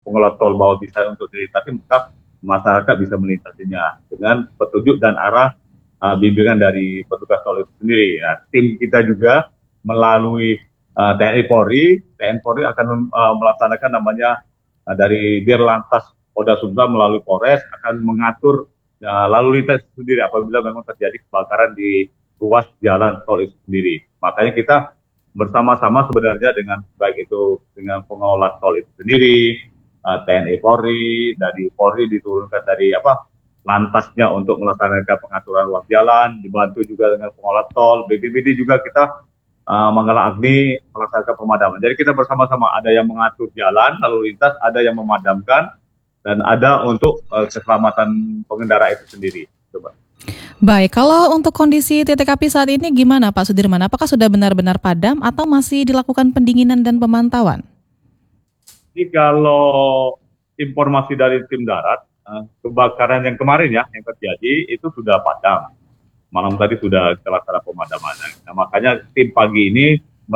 pengelola tol bahwa bisa untuk dilintasi, maka masyarakat bisa melintasinya dengan petunjuk dan arah bimbingan dari petugas tol itu sendiri. Nah, tim kita juga melalui TNI Polri, TNI Polri akan melaksanakan namanya dari Dirlantas Polda Sumsel melalui Polres akan mengatur lalu lintas sendiri apabila memang terjadi kebakaran di ruas jalan tol itu sendiri. Makanya kita bersama-sama sebenarnya dengan baik itu dengan pengelola tol itu sendiri, TNI Polri, dari Polri diturunkan dari lantasnya untuk melaksanakan pengaturan ruas jalan, dibantu juga dengan pengelola tol, BPBD juga kita Manggala Agni melaksanakan pemadaman. Jadi kita bersama-sama ada yang mengatur jalan lalu lintas, ada yang memadamkan, dan ada untuk keselamatan pengendara itu sendiri. Coba. Baik, kalau untuk kondisi titik api saat ini gimana Pak Sudirman? Apakah sudah benar-benar padam atau masih dilakukan pendinginan dan pemantauan? Jadi kalau informasi dari tim darat, kebakaran yang kemarin ya yang terjadi itu sudah padam. Malam tadi sudah terlaksana pemadaman. Nah, makanya tim pagi ini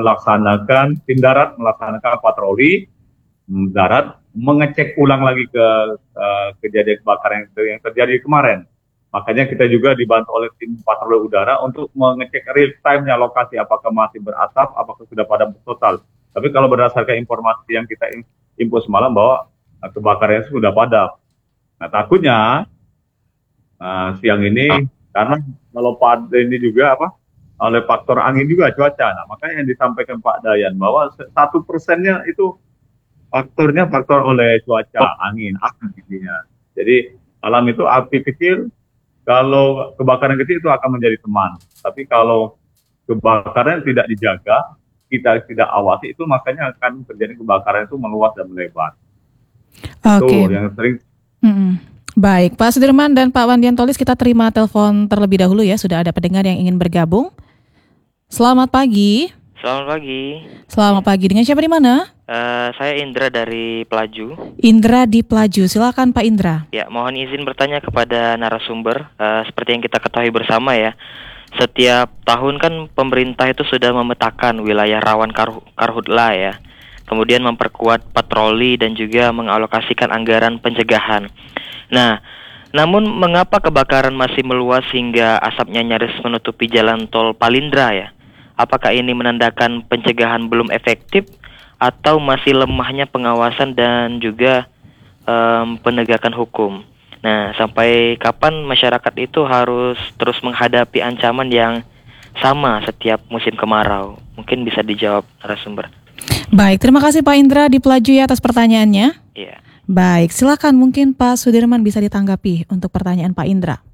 tim darat melaksanakan patroli darat, mengecek ulang lagi ke kejadian kebakaran yang terjadi kemarin. Makanya kita juga dibantu oleh tim patroli udara untuk mengecek real time-nya lokasi, apakah masih berasap, apakah sudah padam total. Tapi kalau berdasarkan informasi yang kita info semalam bahwa kebakarannya sudah padam. Nah, takutnya siang ini karena kalau ini juga oleh faktor angin juga cuaca. Nah, makanya yang disampaikan Pak Dayan bahwa 1%-nya itu faktor oleh cuaca, angin, api intinya. Jadi alam itu api kecil, kalau kebakaran kecil itu akan menjadi teman. Tapi kalau kebakaran tidak dijaga, kita tidak awasi, itu makanya akan terjadi kebakaran itu meluas dan melebar. Oke. Itu yang sering. Baik, Pak Sudirman dan Pak Wandian Tolis, kita terima telepon terlebih dahulu ya. Sudah ada pendengar yang ingin bergabung. Selamat pagi. Selamat pagi. Selamat pagi. Dengan siapa di mana? Saya Indra dari Pelaju. Indra di Pelaju. Silakan Pak Indra. Ya, mohon izin bertanya kepada narasumber. Seperti yang kita ketahui bersama ya, setiap tahun kan pemerintah itu sudah memetakan wilayah rawan karhutla ya. Kemudian memperkuat patroli dan juga mengalokasikan anggaran pencegahan. Nah, namun mengapa kebakaran masih meluas hingga asapnya nyaris menutupi jalan tol Palindra ya? Apakah ini menandakan pencegahan belum efektif atau masih lemahnya pengawasan dan juga penegakan hukum? Nah, sampai kapan masyarakat itu harus terus menghadapi ancaman yang sama setiap musim kemarau? Mungkin bisa dijawab narasumber. Baik, terima kasih Pak Indra di Pelaju ya atas pertanyaannya. Iya. Baik, silakan mungkin Pak Sudirman bisa ditanggapi untuk pertanyaan Pak Indra.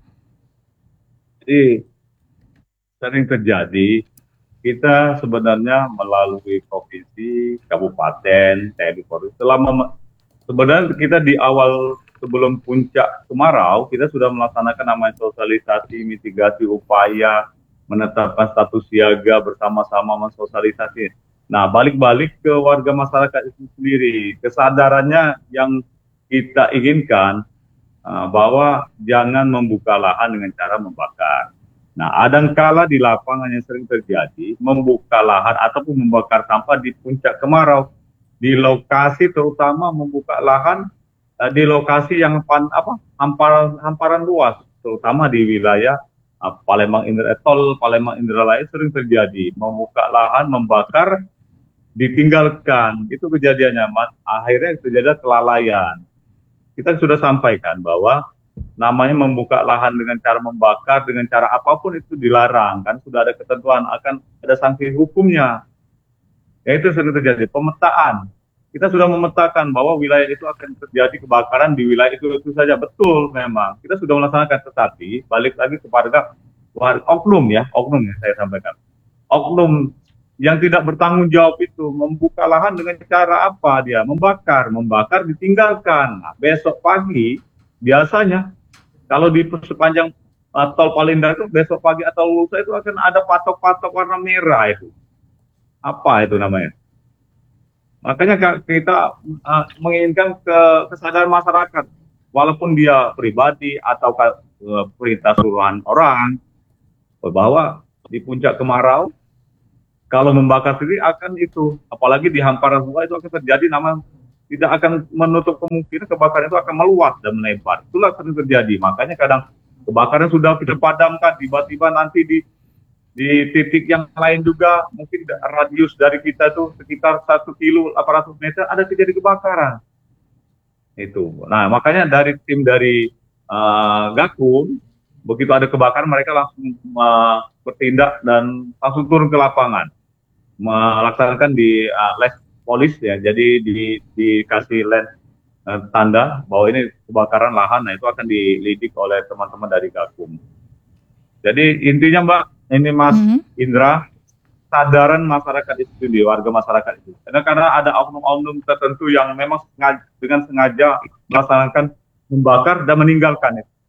Jadi sering terjadi, kita sebenarnya melalui provinsi, kabupaten, TNI Polri, sebenarnya kita di awal sebelum puncak kemarau, kita sudah melaksanakan namanya sosialisasi, mitigasi, upaya menetapkan status siaga bersama-sama mensosialisasi. Nah, balik-balik ke warga masyarakat itu sendiri, kesadarannya yang kita inginkan bahwa jangan membuka lahan dengan cara membakar. Nah, kadangkala di lapangan yang sering terjadi, membuka lahan ataupun membakar sampah di puncak kemarau, di lokasi terutama membuka lahan di lokasi yang hamparan luas, terutama di wilayah Palembang Indralaya sering terjadi, membuka lahan, membakar, ditinggalkan. Itu kejadiannya, Mas. Akhirnya terjadi kelalaian. Kita sudah sampaikan bahwa namanya membuka lahan dengan cara membakar, dengan cara apapun itu dilarang, kan sudah ada ketentuan akan ada sanksi hukumnya. Ya, itu sering terjadi. Pemetaan, kita sudah memetakan bahwa wilayah itu akan terjadi kebakaran di wilayah itu saja. Betul, memang kita sudah melaksanakan, tetapi balik lagi kepada oknum ya saya sampaikan, oknum yang tidak bertanggung jawab itu membuka lahan dengan cara apa? Dia membakar ditinggalkan. Nah, besok pagi biasanya kalau di sepanjang tol Palindra itu besok pagi atau lusa itu akan ada patok-patok warna merah itu. Apa itu namanya? Makanya kita menginginkan kesadaran masyarakat, walaupun dia pribadi atau perintah suruhan orang, bahwa di puncak kemarau kalau membakar sendiri akan itu, apalagi di hamparan sungai itu akan terjadi tidak akan menutup kemungkinan kebakaran itu akan meluas dan melebar. Itulah sering terjadi. Makanya kadang kebakaran sudah kita padamkan, tiba-tiba nanti di titik yang lain juga, mungkin radius dari kita tuh sekitar 1 kilo 800 meter ada terjadi kebakaran. Itu. Nah, makanya dari tim dari Gakum, begitu ada kebakaran mereka langsung bertindak dan langsung turun ke lapangan, melaksanakan di les polis ya. Jadi dikasih les tanda bahwa ini kebakaran lahan, nah itu akan dilidik oleh teman-teman dari Gakum. Jadi intinya Mbak, ini Mas Indra, kesadaran masyarakat itu sendiri, warga masyarakat itu. Karena ada oknum-oknum tertentu yang memang dengan sengaja melaksanakan membakar dan meninggalkan itu.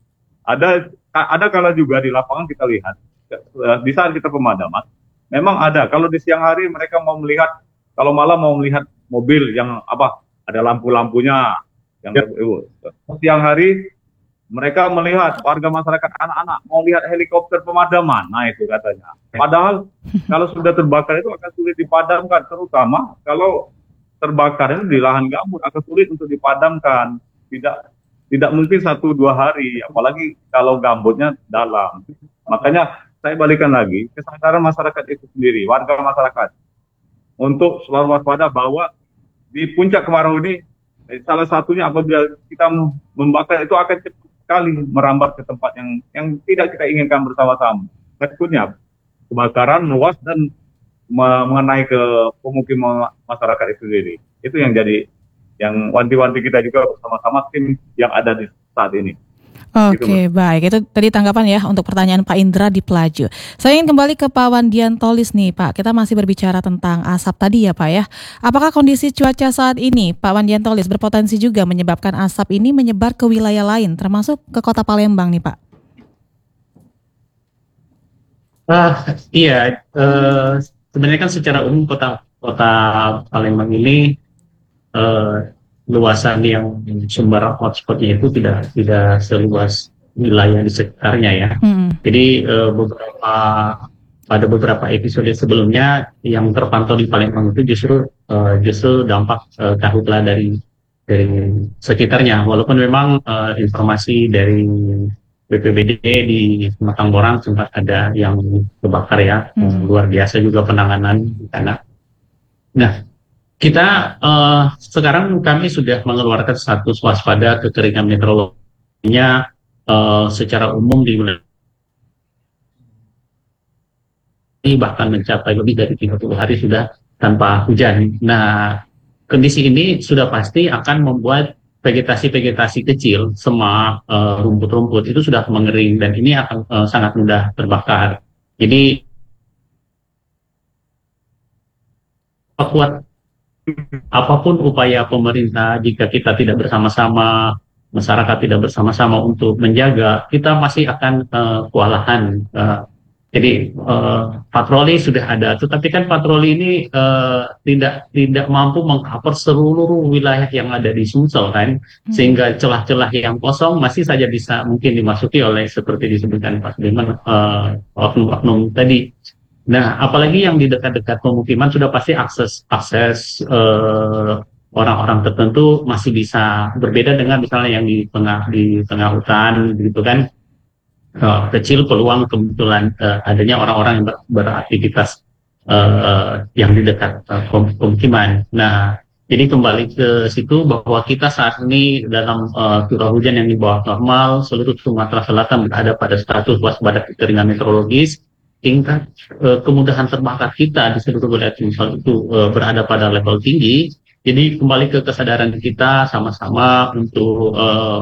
Ada kala juga di lapangan kita lihat, di saat kita pemadaman, memang ada. Kalau di siang hari mereka mau melihat, kalau malam mau melihat mobil yang ada lampu-lampunya. Yang siang hari mereka melihat warga masyarakat anak-anak mau lihat helikopter pemadaman. Nah itu katanya. Padahal kalau sudah terbakar itu akan sulit dipadamkan, terutama kalau terbakar itu di lahan gambut akan sulit untuk dipadamkan. Tidak mungkin 1-2 hari, apalagi kalau gambutnya dalam. Makanya saya balikan lagi, kesadaran masyarakat itu sendiri, warga masyarakat, untuk selalu waspada bahwa di puncak kemarau ini, salah satunya apabila kita membakar itu akan cepat sekali merambat ke tempat yang tidak kita inginkan bersama-sama. Berikutnya, kebakaran luas dan mengenai ke pemukiman masyarakat itu sendiri. Itu yang jadi, yang wanti-wanti kita juga bersama-sama tim yang ada di saat ini. Oke, baik. Itu tadi tanggapan ya untuk pertanyaan Pak Indra di Pelaju. Saya ingin kembali ke Pak Wandian Tolis nih, Pak. Kita masih berbicara tentang asap tadi ya, Pak ya. Apakah kondisi cuaca saat ini, Pak Wandian Tolis, berpotensi juga menyebabkan asap ini menyebar ke wilayah lain, termasuk ke Kota Palembang nih, Pak? Iya, sebenarnya kan secara umum kota Palembang ini luasan yang sumber hotspotnya itu tidak seluas wilayah di sekitarnya ya. Jadi pada beberapa episode sebelumnya yang terpantau di Palembang itu justru dampak karhutla dari sekitarnya. Walaupun memang informasi dari BPBD di Pematang Borang sempat ada yang kebakar ya, luar biasa juga penanganan di sana. Nah, kita sekarang kami sudah mengeluarkan status waspada kekeringan meteorologinya secara umum di wilayah ini bahkan mencapai lebih dari 30 hari sudah tanpa hujan. Nah, kondisi ini sudah pasti akan membuat vegetasi kecil, semak, rumput-rumput itu sudah mengering dan ini akan sangat mudah terbakar. Jadi apapun upaya pemerintah, jika kita tidak bersama-sama, masyarakat tidak bersama-sama untuk menjaga, kita masih akan kewalahan. Jadi patroli sudah ada, tetapi kan patroli ini tidak mampu mengcover seluruh wilayah yang ada di Sumsel kan, sehingga celah-celah yang kosong masih saja bisa mungkin dimasuki oleh seperti disebutkan Pak Sudirman oknum-oknum tadi. Nah, apalagi yang di dekat-dekat pemukiman sudah pasti akses orang-orang tertentu masih bisa berbeda dengan misalnya yang di tengah hutan gitu kan. Kecil peluang kebetulan adanya orang-orang yang beraktivitas yang di dekat pemukiman. Nah, jadi kembali ke situ bahwa kita saat ini dalam curah hujan yang di bawah normal, seluruh Sumatera Selatan berada pada status waspada kekeringan meteorologis. Tingkat kemudahan terbakar kita di seluruh wilayah Sumsel itu berada pada level tinggi. Jadi kembali ke kesadaran kita sama-sama untuk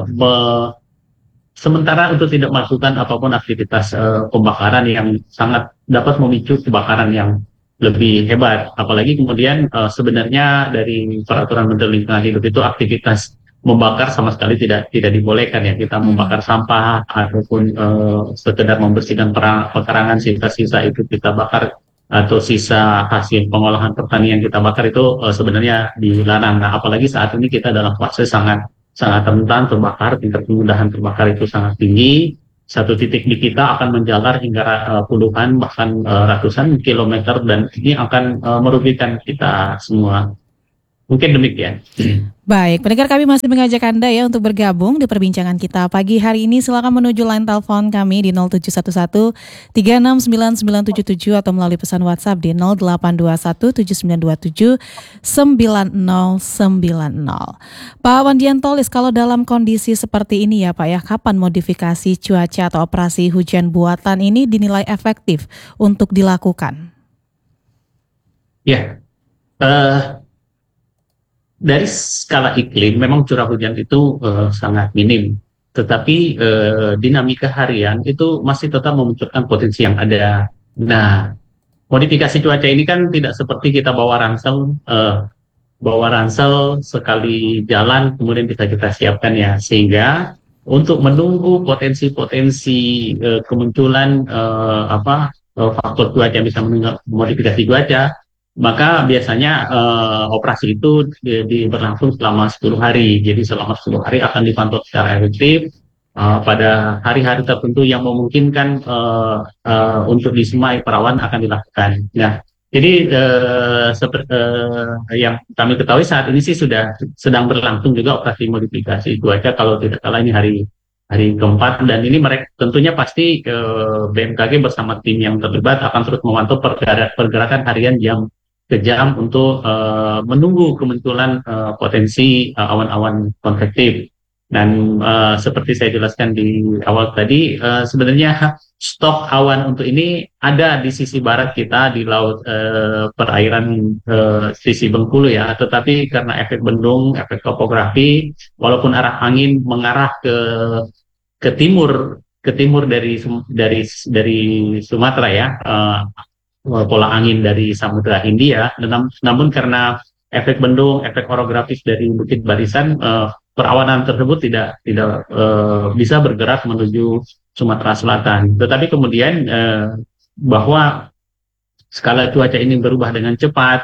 sementara untuk tidak melakukan apapun aktivitas pembakaran yang sangat dapat memicu kebakaran yang lebih hebat. Apalagi kemudian sebenarnya dari peraturan Menteri Lingkungan Hidup itu aktivitas membakar sama sekali tidak dibolehkan ya. Kita membakar sampah ataupun sekedar membersihkan pekarangan, sisa-sisa itu kita bakar, atau sisa hasil pengolahan pertanian kita bakar itu sebenarnya dilarang. Nah, apalagi saat ini kita dalam fase sangat rentan terbakar, tingkat kemudahan terbakar itu sangat tinggi. Satu titik di kita akan menjalar hingga puluhan bahkan ratusan kilometer dan ini akan merugikan kita semua. Mungkin demikian. Baik, pendengar kami masih mengajak Anda ya untuk bergabung di perbincangan kita pagi hari ini. Silakan menuju line telepon kami di 0711 369977 atau melalui pesan WhatsApp di 0821 7927 9090. Pak Wandiantolis, kalau dalam kondisi seperti ini ya Pak ya, kapan modifikasi cuaca atau operasi hujan buatan ini dinilai efektif untuk dilakukan? Ya, dari skala iklim memang curah hujan itu sangat minim, tetapi dinamika harian itu masih tetap memunculkan potensi yang ada. Nah, modifikasi cuaca ini kan tidak seperti kita bawa ransel sekali jalan kemudian bisa kita siapkan ya, sehingga untuk menunggu potensi-potensi kemunculan faktor cuaca yang bisa modifikasi cuaca, maka biasanya operasi itu berlangsung selama 10 hari. Jadi selama 10 hari akan dipantau secara efektif pada hari-hari tertentu yang memungkinkan untuk disemai perawan akan dilakukan. Nah, jadi seperti yang kami ketahui saat ini sih sudah sedang berlangsung juga operasi modifikasi cuaca, kalau tidak salah ini hari keempat, dan ini mereka tentunya pasti BMKG bersama tim yang terlibat akan terus memantau pergerakan harian jam ke jam untuk menunggu kemunculan potensi awan-awan konvektif. Dan seperti saya jelaskan di awal tadi, sebenarnya stok awan untuk ini ada di sisi barat kita di laut perairan sisi Bengkulu ya, tetapi karena efek bendung, efek topografi, walaupun arah angin mengarah ke timur dari Sumatera ya, pola angin dari Samudra Hindia, namun karena efek bendung, efek orografis dari Bukit Barisan, perawanan tersebut tidak bisa bergerak menuju Sumatera Selatan. Tetapi kemudian bahwa skala cuaca ini berubah dengan cepat,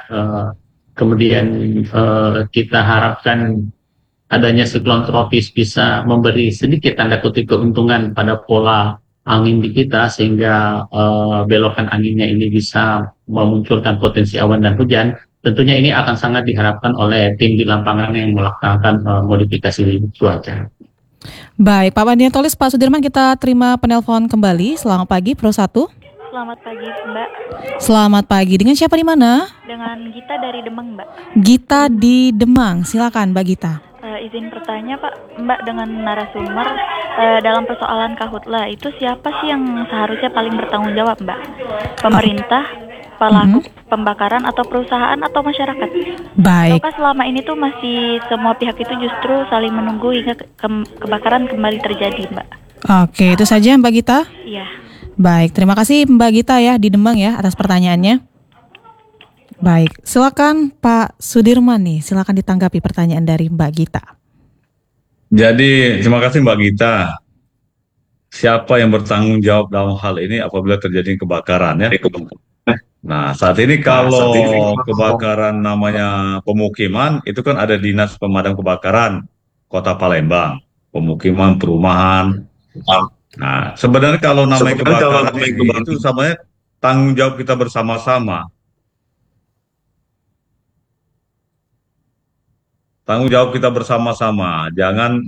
kemudian kita harapkan adanya siklon tropis bisa memberi sedikit tanda kutip keuntungan pada pola angin di kita, sehingga belokan anginnya ini bisa memunculkan potensi awan dan hujan. Tentunya ini akan sangat diharapkan oleh tim di lapangan yang melaksanakan modifikasi cuaca. Baik, Pak Wandiantolis, Pak Sudirman, kita terima penelpon kembali. Selamat pagi, Pro 1. Selamat pagi, Mbak. Selamat pagi. Dengan siapa di mana? Dengan Gita dari Demang, Mbak. Gita di Demang. Silakan, Mbak Gita. Izin bertanya, Pak, Mbak, dengan narasumber dalam persoalan Karhutla itu siapa sih yang seharusnya paling bertanggung jawab, Mbak? Pemerintah, pelaku pembakaran, atau perusahaan, atau masyarakat? Baik. Apakah selama ini tuh masih semua pihak itu justru saling menunggu hingga kebakaran kembali terjadi, Mbak? Oke, itu saja Mbak Gita. Iya. Baik, terima kasih Mbak Gita ya di Demang ya atas pertanyaannya. Baik, silakan Pak Sudirman nih, silakan ditanggapi pertanyaan dari Mbak Gita. Jadi terima kasih Mbak Gita. Siapa yang bertanggung jawab dalam hal ini apabila terjadi kebakaran ya? Nah, saat ini kalau kebakaran namanya pemukiman, itu kan ada Dinas Pemadam Kebakaran Kota Palembang, pemukiman, perumahan. Nah, sebenarnya kalau namanya kebakaran ini, itu sebenarnya tanggung jawab kita bersama-sama. Tanggung jawab kita bersama-sama. Jangan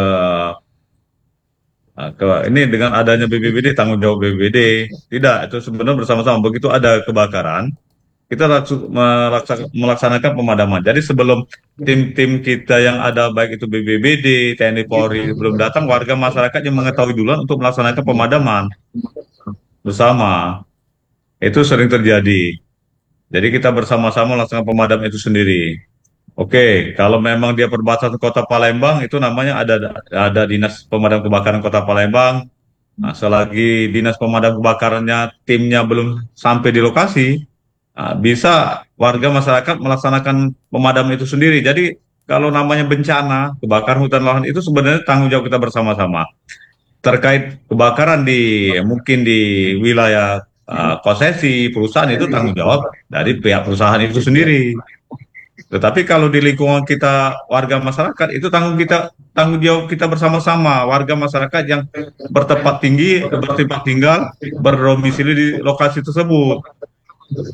ini dengan adanya BPBD, tanggung jawab BPBD. Tidak, itu sebenarnya bersama-sama. Begitu ada kebakaran, kita melaksanakan pemadaman. Jadi sebelum tim-tim kita yang ada, baik itu BPBD, TNI Polri belum datang, warga masyarakat yang mengetahui duluan untuk melaksanakan pemadaman bersama. Itu sering terjadi. Jadi kita bersama-sama melaksanakan pemadam itu sendiri. Oke, kalau memang dia perbatasan Kota Palembang, itu namanya ada Dinas Pemadam Kebakaran Kota Palembang. Nah, selagi Dinas Pemadam Kebakarannya timnya belum sampai di lokasi, bisa warga masyarakat melaksanakan pemadam itu sendiri. Jadi kalau namanya bencana, kebakaran hutan lahan, itu sebenarnya tanggung jawab kita bersama-sama. Terkait kebakaran mungkin di wilayah konsesi perusahaan, itu tanggung jawab dari pihak perusahaan itu sendiri. Tetapi kalau di lingkungan kita warga masyarakat, itu tanggung jawab kita bersama-sama, warga masyarakat yang bertempat tinggal, berdomisili di lokasi tersebut.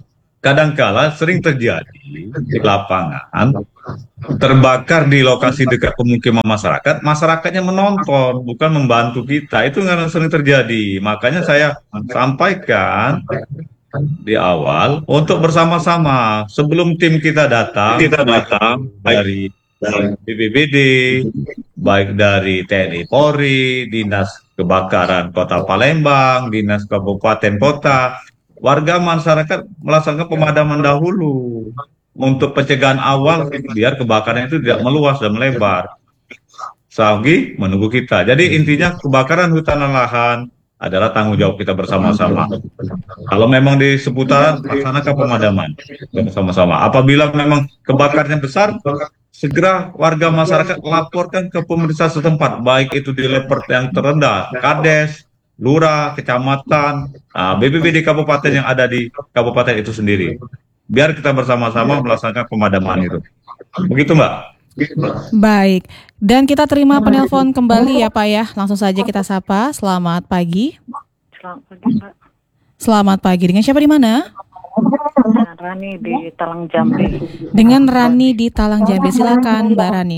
kadangkala sering terjadi di lapangan terbakar di lokasi dekat pemukiman masyarakat, masyarakatnya menonton, bukan membantu kita. Itu yang sering terjadi. Makanya saya sampaikan di awal untuk bersama-sama sebelum tim kita datang dari BPBD, baik dari TNI Polri, Dinas Kebakaran Kota Palembang, Dinas Kabupaten Kota, warga masyarakat melaksanakan pemadaman dahulu untuk pencegahan awal biar kebakaran itu tidak meluas dan melebar. Selagi menunggu kita. Jadi intinya kebakaran hutan dan lahan adalah tanggung jawab kita bersama-sama. Kalau memang di seputaran, laksanakan pemadaman bersama-sama. Apabila memang kebakarnya besar, segera warga masyarakat laporkan ke pemerintah setempat, baik itu di level yang terendah, Kades, Lurah, Kecamatan, BPBD Kabupaten yang ada di kabupaten itu sendiri. Biar kita bersama-sama melaksanakan pemadaman itu. Begitu, Mbak. Baik, dan kita terima penelpon kembali ya Pak ya. Langsung saja kita sapa. Selamat pagi. Selamat pagi, Pak. Selamat pagi. Dengan siapa di mana? Dengan Rani di Talang Jambi. Dengan Rani di Talang Jambi. Silakan Mbak Rani.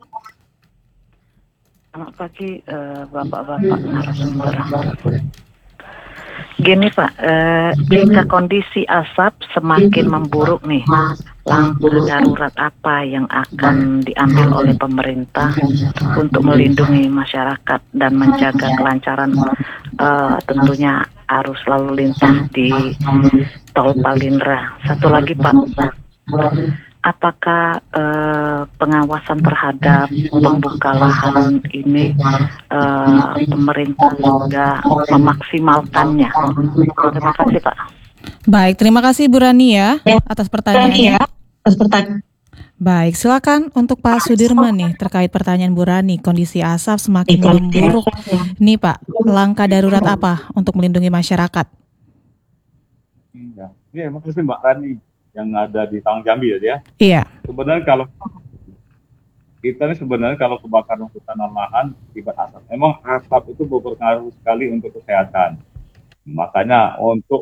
Selamat pagi, Bapak-bapak narasumber. Gini Pak, jika kondisi asap semakin memburuk nih, langkah darurat apa yang akan diambil oleh pemerintah untuk melindungi masyarakat dan menjaga kelancaran tentunya arus lalu lintas di Tol Palindra. Satu lagi Pak, apakah pengawasan terhadap pembuka lahan ini pemerintah sudah memaksimalkannya? Terima kasih Pak. Baik, terima kasih Bu Rani ya atas pertanyaannya. Baik, silakan untuk Pak Sudirman nih terkait pertanyaan Bu Rani, kondisi asap semakin memburuk. Nih Pak, langkah darurat apa untuk melindungi masyarakat? Iya, makasih Mbak Rani yang ada di Talang Jambi ya. Iya. Sebenarnya kalau kalau kebakaran hutan dan lahan akibat asap, memang asap itu berpengaruh sekali untuk kesehatan. Makanya untuk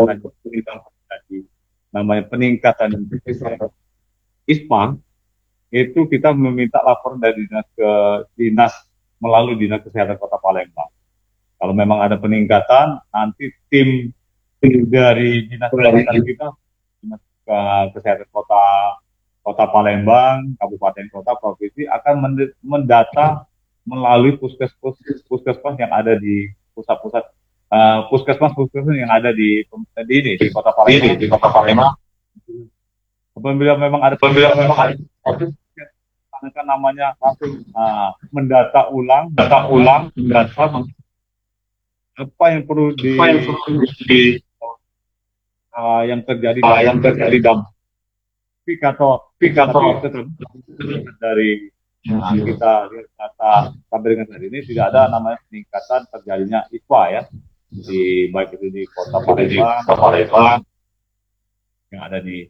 namanya peningkatan ISPA itu kita meminta laporan dari dinas melalui Dinas Kesehatan Kota Palembang. Kalau memang ada peningkatan, nanti tim dari Dinas Kesehatan kita, Dinas Kesehatan Kota Palembang, Kabupaten Kota, Provinsi akan mendata melalui puskesmas yang ada di pusat-pusat puskesmas yang ada di Kota Palembang. Apabila memang ada akan namanya langsung mendata ulang data apa yang perlu yang terjadi dampak dari kita lihat data sampai dengan hari ini tidak ada namanya peningkatan terjadinya ISPA ya di baik itu di Kota Palembang yang ada di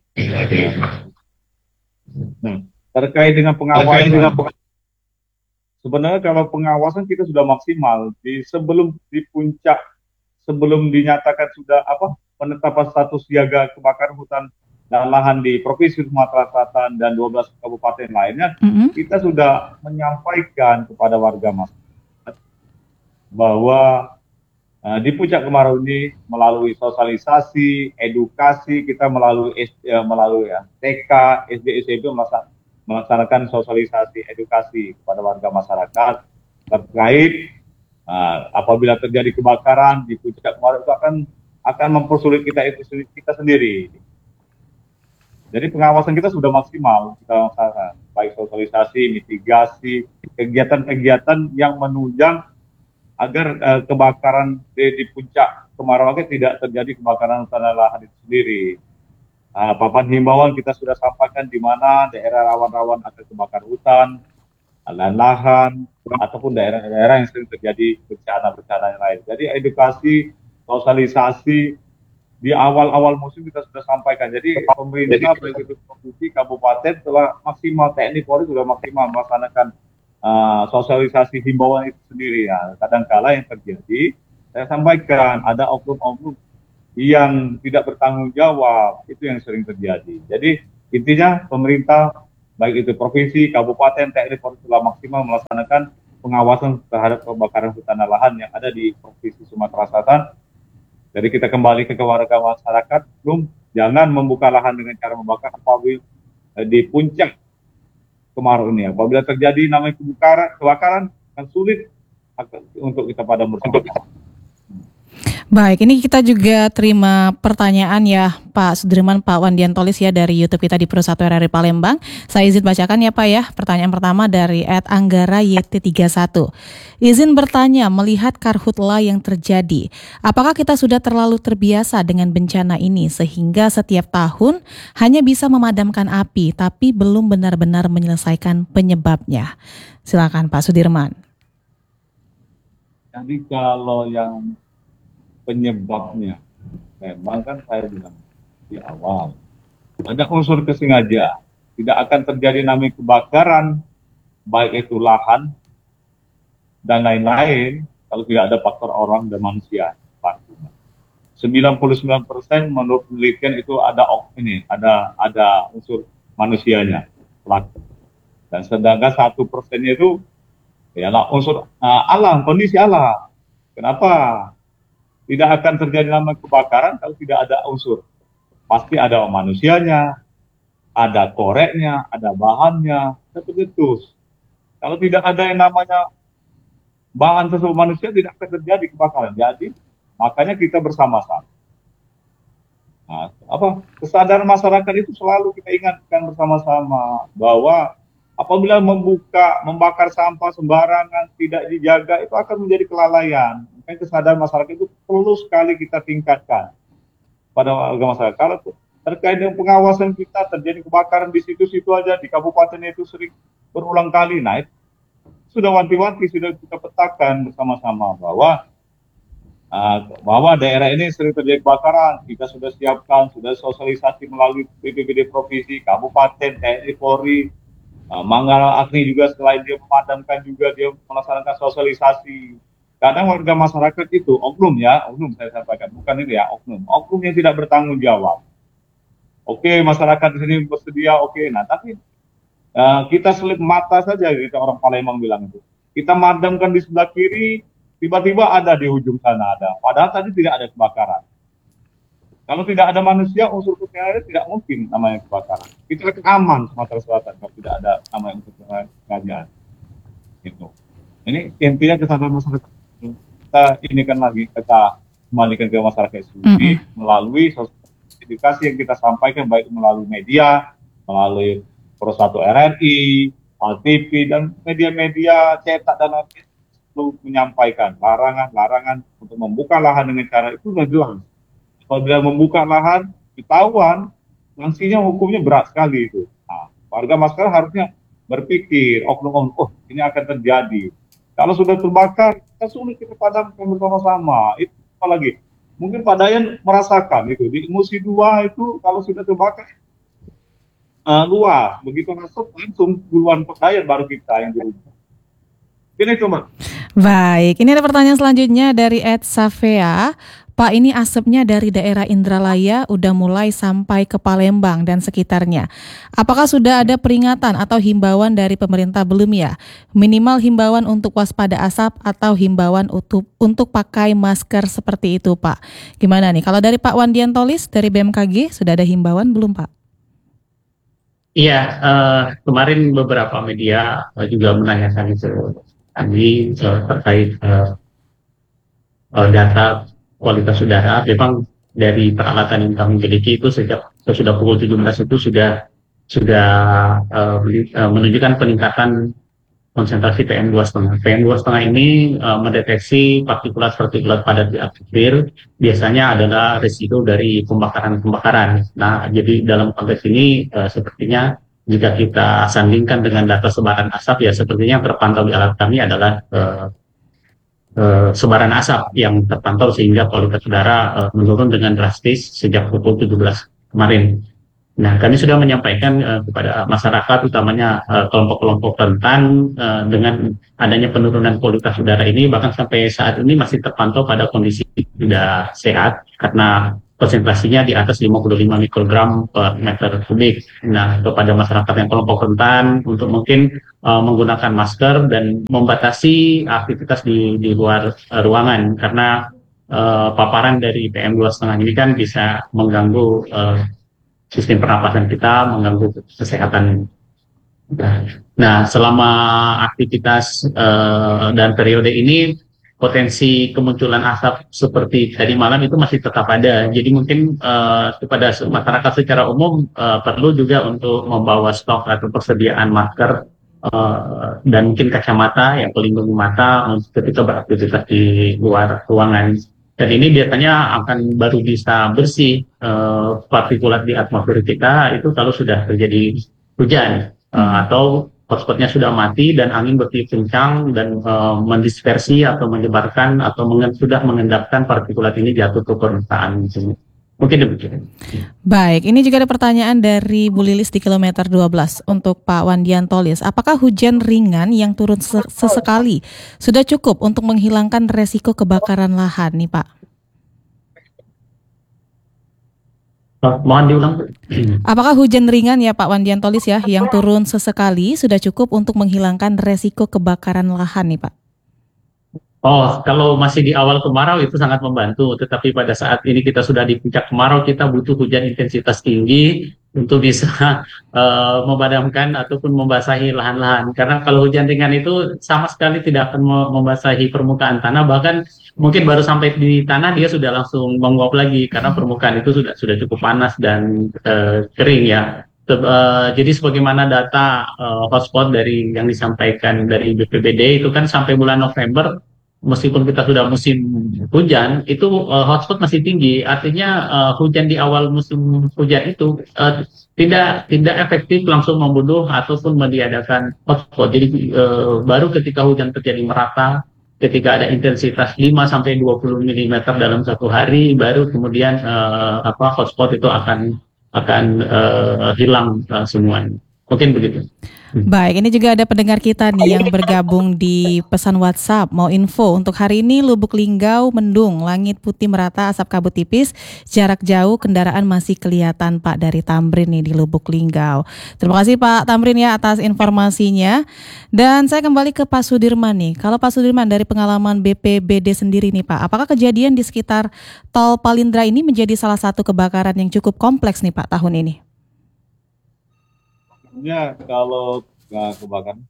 terkait dengan pengawasan. Sebenarnya kalau pengawasan kita sudah maksimal sebelum dinyatakan sudah penetapan status siaga kebakaran hutan dan lahan di Provinsi Sumatera Selatan dan 12 kabupaten lainnya, kita sudah menyampaikan kepada warga masyarakat bahwa di puncak kemarau ini melalui sosialisasi, edukasi, kita melalui TK, SD, SMP melaksanakan sosialisasi, edukasi kepada warga masyarakat terkait apabila terjadi kebakaran di puncak kemarau itu akan mempersulit kita sendiri. Jadi pengawasan kita sudah maksimal, kita laksanakan baik sosialisasi, mitigasi, kegiatan-kegiatan yang menunjang agar kebakaran di puncak kemarau tidak terjadi kebakaran tanah lahan itu sendiri. Papan himbauan kita sudah sampaikan di mana daerah rawan-rawan akan kebakaran hutan, lahan, ataupun daerah-daerah yang sering terjadi bencana-bencana yang lain. Jadi edukasi, sosialisasi di awal-awal musim kita sudah sampaikan. Jadi pemerintah, baik itu provinsi, kabupaten telah maksimal, TNI Polri sudah maksimal melaksanakan sosialisasi himbauan itu sendiri. Kadang-kala yang terjadi, saya sampaikan ada oknum-oknum yang tidak bertanggung jawab, itu yang sering terjadi. Jadi intinya pemerintah, baik itu provinsi, kabupaten, TNI Polri telah maksimal melaksanakan pengawasan terhadap kebakaran hutan dan lahan yang ada di Provinsi Sumatera Selatan. Jadi kita kembali ke warga masyarakat, jangan membuka lahan dengan cara membakar apabila di puncak kemarau ini. Apabila terjadi namanya kebakaran akan sulit untuk kita padam bersama. Baik, ini kita juga terima pertanyaan ya Pak Sudirman, Pak Wandian Tolis ya dari YouTube kita di Pro 1 RRI Palembang. Saya izin bacakan ya Pak ya. Pertanyaan pertama dari @Anggara YT31. Izin bertanya, melihat karhutla yang terjadi, apakah kita sudah terlalu terbiasa dengan bencana ini sehingga setiap tahun hanya bisa memadamkan api tapi belum benar-benar menyelesaikan penyebabnya? Silakan Pak Sudirman. Jadi kalau yang penyebabnya, memang kan saya bilang di awal, ada unsur kesengajaan. Tidak akan terjadi namanya kebakaran, baik itu lahan dan lain-lain, kalau tidak ada faktor orang dan manusia. 99% menurut penelitian itu ada unsur manusianya, pelaku. Dan sedangkan 1%-nya itu ialah unsur alam, kondisi alam. Kenapa? Tidak akan terjadi namanya kebakaran kalau tidak ada unsur. Pasti ada manusianya, ada koreknya, ada bahannya, seperti itu. Kalau tidak ada yang namanya bahan tersebut manusia, tidak akan terjadi kebakaran. Jadi, makanya kita bersama-sama. Nah, kesadaran masyarakat itu selalu kita ingatkan bersama-sama bahwa apabila membakar sampah sembarangan, tidak dijaga, itu akan menjadi kelalaian. Kesadaran masyarakat itu perlu sekali kita tingkatkan pada warga masyarakat. Kalau terkait dengan pengawasan kita, terjadi kebakaran di situ-situ aja, di kabupaten itu sering berulang kali. Nah, itu sudah wanti-wanti, sudah kita petakan bersama-sama bahwa daerah ini sering terjadi kebakaran. Kita sudah siapkan, sudah sosialisasi melalui BPBD provinsi, kabupaten, TNI Polri, Manggala Agni juga selain dia memadamkan juga dia melaksanakan sosialisasi. Kadang warga masyarakat itu oknum saya sampaikan, bukan ini ya, oknum yang tidak bertanggung jawab. Oke, masyarakat di sini bersedia, oke. Nah, tapi kita selip mata saja, kita orang Palembang bilang itu. Kita madamkan di sebelah kiri, tiba-tiba ada di ujung sana ada. Padahal tadi tidak ada kebakaran. Kalau tidak ada manusia, unsur kesengajaan tidak mungkin namanya kebakaran. Kita akan aman Sumatera Selatan kalau tidak ada namanya unsur kesengajaan. Gitu. Ini intinya kesadaran masyarakat. Kita kembalikan ke masyarakat sendiri melalui edukasi yang kita sampaikan, baik melalui media, melalui Pro 1 RRI, TV, dan media-media cetak dan lain-lain, perlu menyampaikan larangan untuk membuka lahan dengan cara itu sudah jelas. Apabila membuka lahan ketahuan, sanksinya hukumnya berat sekali itu. Nah, warga masyarakat harusnya berpikir, ini akan terjadi. Kalau sudah terbakar, kita sulit kita padamkan bersama-sama. Itu apalagi, mungkin Pak Dayan merasakan itu di Musi 2 itu kalau sudah terbakar luas, begitu masuk langsung duluan Pak Dayan baru kita yang di rumah. Ini Mbak. Baik, ini ada pertanyaan selanjutnya dari @Safea. Pak, ini asapnya dari daerah Indralaya udah mulai sampai ke Palembang dan sekitarnya. Apakah sudah ada peringatan atau himbauan dari pemerintah belum ya? Minimal himbauan untuk waspada asap atau himbauan untuk pakai masker seperti itu, Pak. Gimana nih? Kalau dari Pak Wandian Tolis dari BMKG sudah ada himbauan belum, Pak? Iya, kemarin beberapa media juga menanyakan itu tadi terkait data kualitas udara. Memang dari peralatan yang kami miliki itu sejak sudah pukul 17 itu sudah menunjukkan peningkatan konsentrasi PM2,5. PM2,5 ini mendeteksi partikulat-partikulat padat di atmosfer, biasanya adalah residu dari pembakaran-pembakaran. Nah, jadi dalam konteks ini sepertinya jika kita sandingkan dengan data sebaran asap, ya sepertinya yang terpantau di alat kami adalah sebaran asap yang terpantau sehingga kualitas udara menurun dengan drastis sejak pukul 17 kemarin. Nah, kami sudah menyampaikan kepada masyarakat, utamanya kelompok-kelompok rentan, dengan adanya penurunan kualitas udara ini, bahkan sampai saat ini masih terpantau pada kondisi tidak sehat, karena konsentrasinya di atas 55 mikrogram per meter kubik. Nah, kepada masyarakat yang kelompok rentan untuk mungkin menggunakan masker dan membatasi aktivitas di luar ruangan karena paparan dari PM2,5 ini kan bisa mengganggu sistem pernapasan kita, mengganggu kesehatan kita. Nah, selama aktivitas dan periode ini potensi kemunculan asap seperti tadi malam itu masih tetap ada. Jadi mungkin kepada masyarakat secara umum perlu juga untuk membawa stok atau persediaan masker dan mungkin kacamata yang pelindung mata untuk ketika beraktivitas di luar ruangan. Dan ini biasanya akan baru bisa bersih partikulat di atmosfer kita itu kalau sudah terjadi hujan atau hotspotnya sudah mati dan angin bertiup kencang dan mendispersi atau menyebarkan atau sudah mengendapkan partikulat ini jatuh ke permukaan. Mungkin demikian. Baik, ini juga ada pertanyaan dari Bu Lilis di kilometer 12 untuk Pak Wandian Tolis. Apakah hujan ringan yang turun sesekali sudah cukup untuk menghilangkan resiko kebakaran lahan nih Pak? Mohon diulang. Apakah hujan ringan ya Pak Wandian Tolis ya yang turun sesekali sudah cukup untuk menghilangkan resiko kebakaran lahan nih Pak? Oh, kalau masih di awal kemarau itu sangat membantu, tetapi pada saat ini kita sudah di puncak kemarau, kita butuh hujan intensitas tinggi untuk bisa memadamkan ataupun membasahi lahan-lahan. Karena kalau hujan ringan itu sama sekali tidak akan membasahi permukaan tanah, bahkan mungkin baru sampai di tanah dia sudah langsung menguap lagi karena permukaan itu sudah cukup panas dan kering ya. Jadi sebagaimana data hotspot dari yang disampaikan dari BPBD itu kan sampai bulan November meskipun kita sudah musim hujan, itu hotspot masih tinggi. Artinya hujan di awal musim hujan itu tidak efektif langsung membunuh ataupun meniadakan hotspot. Jadi baru ketika hujan terjadi merata, ketika ada intensitas 5-20 mm dalam satu hari, baru kemudian hotspot itu akan hilang semuanya. Mungkin begitu. Baik, ini juga ada pendengar kita nih yang bergabung di pesan WhatsApp. Mau info untuk hari ini Lubuk Linggau mendung, langit putih merata, asap kabut tipis, jarak jauh kendaraan masih kelihatan Pak dari Tamrin nih di Lubuk Linggau. Terima kasih Pak Tamrin ya atas informasinya. Dan saya kembali ke Pak Sudirman nih. Kalau Pak Sudirman dari pengalaman BPBD sendiri nih Pak, apakah kejadian di sekitar Tol Palindra ini menjadi salah satu kebakaran yang cukup kompleks nih Pak tahun ini? Ya, kalau kebakaran